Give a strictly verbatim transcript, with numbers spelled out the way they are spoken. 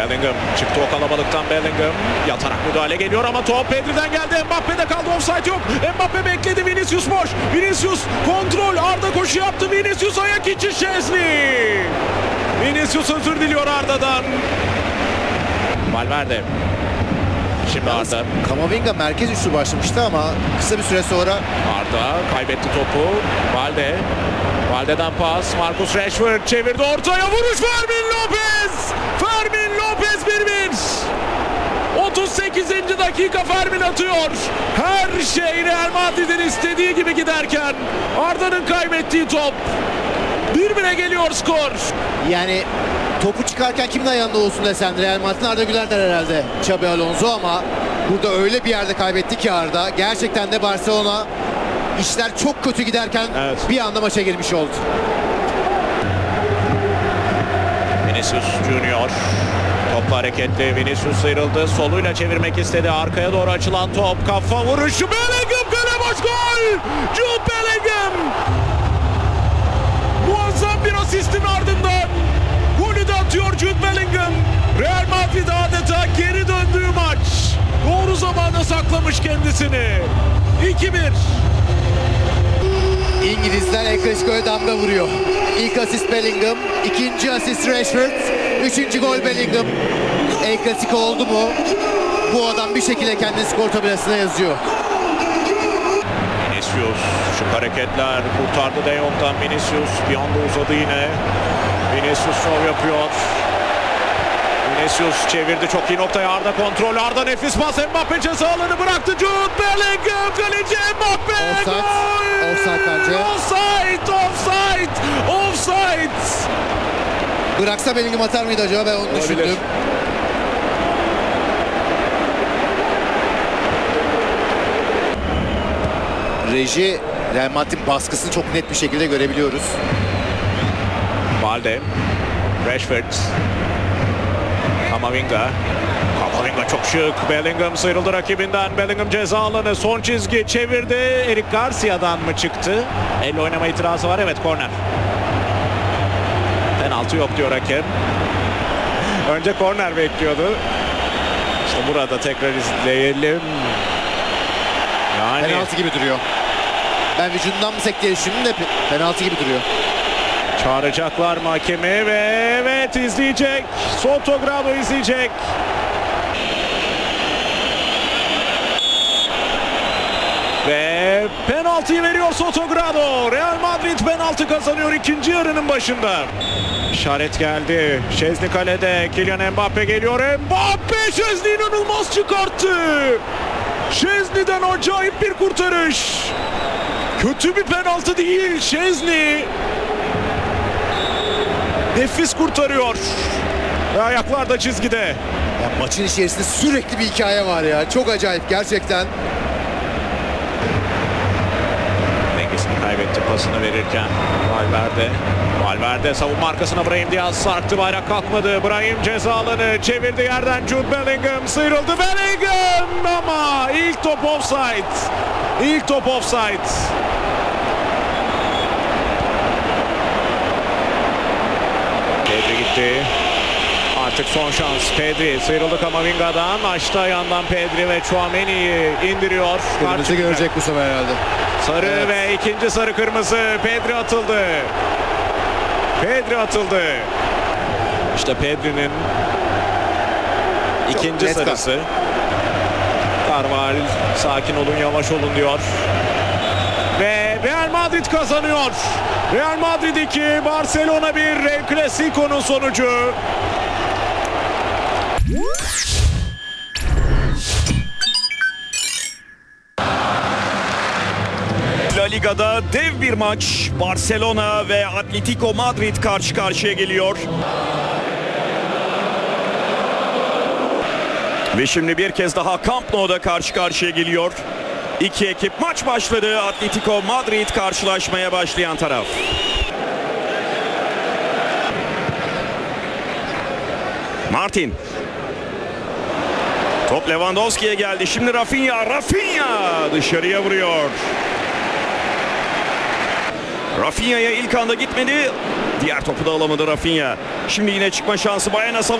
Bellingham çıktı o kalabalıktan. Bellingham yatarak müdahale geliyor ama top Pedri'den geldi. Mbappe'de kaldı, offside yok. Mbappe bekledi, Vinicius boş. Vinicius kontrol, Arda koşu yaptı. Vinicius ayak içi, Szczęsny. Vinicius özür diliyor Arda'dan. Valverde. Şimdi Arda. Camavinga merkez üstü başlamıştı ama kısa bir süre sonra Arda kaybetti topu. Valde. Valde'den pas. Marcus Rashford çevirdi ortaya. Vuruş Fermin Lopez. Fermin Lopez bir bir. otuz sekizinci dakika Fermin atıyor. Her şey Real Madrid'in istediği gibi giderken Arda'nın kaybettiği top. bir bire geliyor skor. yani topu çıkarken kimin ayağında olsun desen Real Madrid'in Arda Güler der herhalde Xabi Alonso ama burada öyle bir yerde kaybetti ki Arda. Gerçekten de Barcelona işler çok kötü giderken Evet. bir anda maça girmiş oldu. Vinicius Junior. Topla hareketli. Vinicius sıyrıldı. Soluyla çevirmek istedi. Arkaya doğru açılan top. Kafa vuruşu. Bellingham kale boş gol. Jude Bellingham. Muazzam bir asistin ardından golü de atıyor Jude Bellingham. Real Madrid adeta geri döndüğü maç. Doğru zamanda saklamış kendisini. iki bir. İngilizler El Clasico'ya damga vuruyor. İlk asist Bellingham, ikinci asist Rashford, üçüncü gol Bellingham. El Clasico oldu mu bu adam bir şekilde kendini skor tabelasına yazıyor. Vinicius, şu hareketler kurtardı De Jong'dan. Vinicius bir anda uzadı yine. Vinicius şov yapıyor. Vinicius çevirdi çok iyi noktaya. Arda kontrol. Arda nefis pas. Mbappe ceza alanı bıraktı. Jude Bellingham, kaleci Mbappe. Offside. Gol! Offside bence. Offside, offside, offside. Bıraksa Bellingham atar mıydı acaba, ben onu Olabilir. düşündüm. Reji Real Madrid'in baskısını çok net bir şekilde görebiliyoruz. Valde, Rashford, Camavinga. Camavinga çok şık. Bellingham sıyrıldı rakibinden. Bellingham ceza alanı, son çizgi çevirdi. Eric Garcia'dan mı çıktı? Elle oynama itirazı var. Evet, korner. Penaltı yok diyor hakem. Önce korner bekliyordu. İşte burada tekrar izleyelim. Yani Penaltı gibi duruyor. Ben vücudundan mı sek diye düşündüm de pe- penaltı gibi duruyor. çağıracaklar mı hakemi ve evet izleyecek. Sotogrado izleyecek. Ve penaltıyı veriyor Sotogrado. Real Madrid penaltı kazanıyor ikinci yarının başında. İşaret geldi. Szczęsny kalede. Kylian Mbappe geliyor. Mbappe Szczęsny inanılmaz çıkarttı. Szczęsny'den acayip bir kurtarış. Kötü bir penaltı değil. Szczęsny nefis kurtarıyor. Ve ayaklar da çizgide. Ya maçın içerisinde sürekli bir hikaye var ya. Çok acayip gerçekten. Dengesini kaybetti pasını verirken. Valverde. Valverde savunma arkasına Brahim Diaz sarktı. Bayrak kalkmadı. Brahim ceza alanı çevirdi yerden. Jude Bellingham sıyrıldı. Bellingham ama ilk top offside. İlk top offside. Pedri gitti. Artık son şans. Pedri sıyrıldı Camavinga'dan. Açtı ayağından Pedri ve Tchouaméni'yi indiriyor. Kırmızı Karşı görecek bu sefer herhalde. sarı Evet. ve ikinci sarı kırmızı. Pedri atıldı. Pedri atıldı. İşte Pedri'nin ikinci net sarısı. Carval sakin olun, yavaş olun diyor. Ve Real Madrid kazanıyor. Real Madrid iki, Barcelona bir. El Clasico'nun sonucu. La Liga'da dev bir maç. Barcelona ve Atletico Madrid karşı karşıya geliyor. Ve şimdi bir kez daha Camp Nou'da karşı karşıya geliyor. İki ekip maç başladı. Atletico Madrid karşılaşmaya başlayan taraf. Martin. Top Lewandowski'ye geldi. Şimdi Rafinha. Rafinha dışarıya vuruyor. Rafinha'ya ilk anda gitmedi. Diğer topu da alamadı Rafinha. Şimdi yine çıkma şansı Bayana.